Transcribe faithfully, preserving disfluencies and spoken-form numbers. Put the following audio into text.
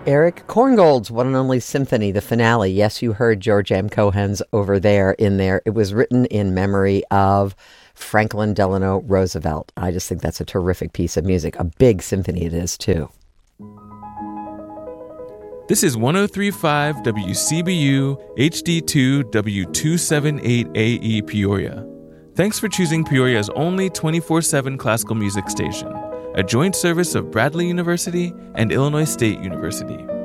Eric Korngold's One and Only Symphony, the finale. Yes, you heard George M. Cohan's over there in there. It was written in memory of Franklin Delano Roosevelt. I just think that's a terrific piece of music. A big symphony it is, too. This is one oh three point five W C B U H D two W two seventy-eight A E Peoria. Thanks for choosing Peoria's only twenty-four seven classical music station, a joint service of Bradley University and Illinois State University.